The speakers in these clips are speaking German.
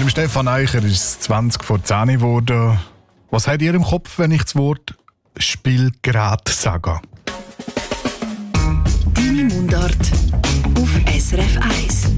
Beim Stefan Eicher ist es 20 vor 10 geworden. Was habt ihr im Kopf, wenn ich das Wort Spielgerät sage? Deine Mundart auf SRF 1.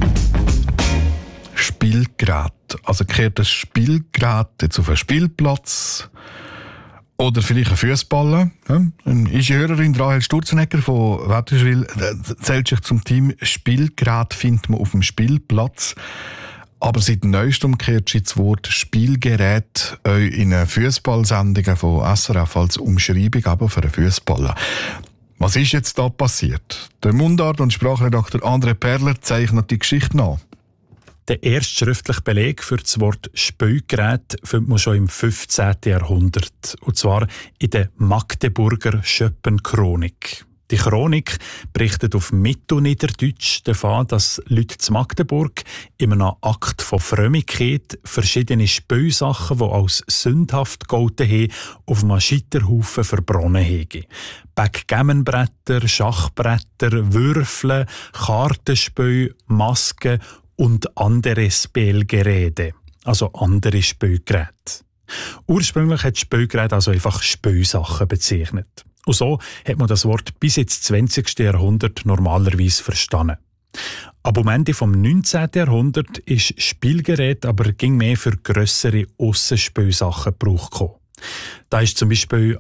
Spielgerät. Also kehrt das Spielgerät jetzt auf einen Spielplatz oder vielleicht ein Fußball. Ist die Hörerin Rahel Sturzenegger von Wätterschwil zählt sich zum Team Spielgerät findet man auf dem Spielplatz. Aber seit neuestem kehrt das Wort Spielgerät in Fußballsendungen von SRF als Umschreibung aber für einen Fußballer. Was ist jetzt da passiert? Der Mundart- und Sprachredakteur André Perler zeichnet die Geschichte nach. Der erste schriftliche Beleg für das Wort Spielgerät findet man schon im 15. Jahrhundert. Und zwar in der Magdeburger Schöppenchronik. Die Chronik berichtet auf Mittelniederdeutsch davon, dass Leute zu Magdeburg in einem Akt von Frömmigkeit verschiedene Spielsachen, die als sündhaft gegolten haben, auf einem Scheiterhaufen verbrannt haben. Backgammonbretter, Schachbretter, Würfel, Kartenspiel, Masken und andere Spielgeräte, also andere Spielgeräte. Ursprünglich hat Spielgerät also einfach Spielsachen bezeichnet. Und so hat man das Wort bis ins 20. Jahrhundert normalerweise verstanden. Aber am Ende vom 19. Jahrhundert ist Spielgerät aber ging mehr für grössere Aussenspielsachen Gebrauch gekommen. Da ist zum Beispiel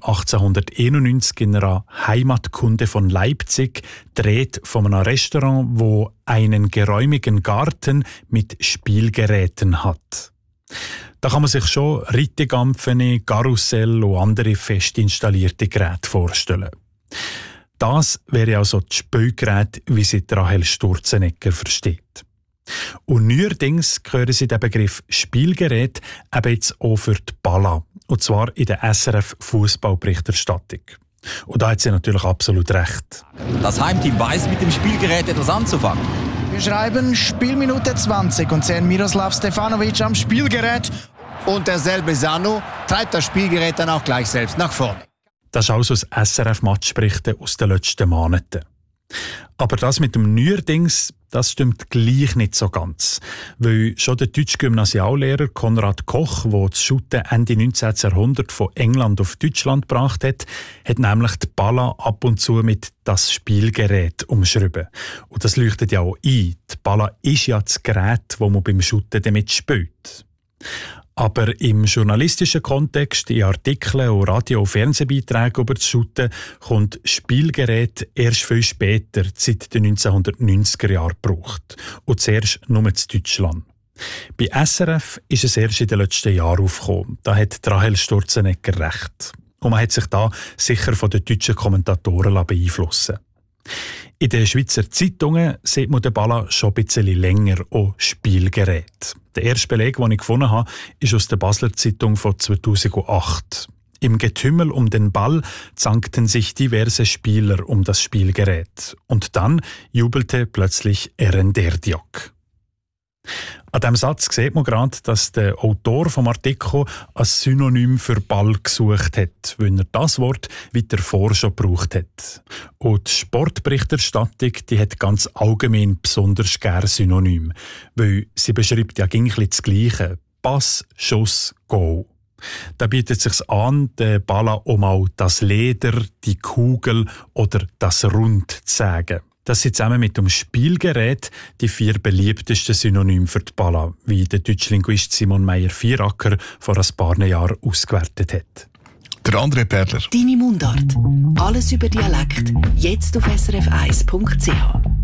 1891 in einer Heimatkunde von Leipzig die Rede von einem Restaurant, wo einen geräumigen Garten mit Spielgeräten hat. Da kann man sich schon Rittigampfene, Karussell und andere fest installierte Geräte vorstellen. Das wäre also das Spielgerät, wie sie Rahel Sturzenegger versteht. Und neuerdings hören Sie den Begriff Spielgerät eben jetzt auch für die Balla. Und zwar in der SRF-Fußballberichterstattung. Und da hat sie natürlich absolut recht. Das Heimteam weiß mit dem Spielgerät etwas anzufangen. Wir schreiben Spielminute 20 und sehen Miroslav Stefanovic am Spielgerät. Und derselbe Sanu treibt das Spielgerät dann auch gleich selbst nach vorne. Das ist also das SRF-Matchberichte aus den letzten Monaten. Aber das mit dem Neuerdings, das stimmt gleich nicht so ganz. Weil schon der deutsche Gymnasiallehrer Konrad Koch, der das Shooten Ende 19. Jahrhundert von England auf Deutschland gebracht hat, hat nämlich die Balla ab und zu mit «das Spielgerät» umschrieben. Und das leuchtet ja auch ein. Die Balla ist ja das Gerät, das man beim Shooten damit spielt. Aber im journalistischen Kontext, in Artikeln und Radio- und Fernsehbeiträgen über das Shooten, kommt Spielgerät erst viel später, seit den 1990er Jahren gebraucht. Und zuerst nur in Deutschland. Bei SRF ist es erst in den letzten Jahren aufgekommen. Da hat Rahel Sturzenegger recht. Und man hat sich da sicher von den deutschen Kommentatoren beeinflussen lassen. In den Schweizer Zeitungen sieht man den Balla schon ein bisschen länger auch Spielgerät. Der erste Beleg, den ich gefunden habe, ist aus der Basler Zeitung von 2008. Im Getümmel um den Ball zankten sich diverse Spieler um das Spielgerät. Und dann jubelte plötzlich Erenderdiok. An diesem Satz sieht man gerade, dass der Autor vom Artikel ein Synonym für Ball gesucht hat, weil er das Wort weiter vor schon gebraucht hat. Und die Sportberichterstattung, die hat ganz allgemein besonders gerne Synonym, weil sie beschreibt ja gleich das Gleiche. Pass, Schuss, Goal. Da bietet es sich an, den Ball auch mal das Leder, die Kugel oder das Rund zu sagen. Das sind zusammen mit dem Spielgerät die 4 beliebtesten Synonyme für die Balla, wie der deutsche Linguist Simon Meyer-Vieracker vor ein paar Jahren ausgewertet hat. Der André Perler. Deine Mundart. Alles über Dialekt. Jetzt auf srf1.ch.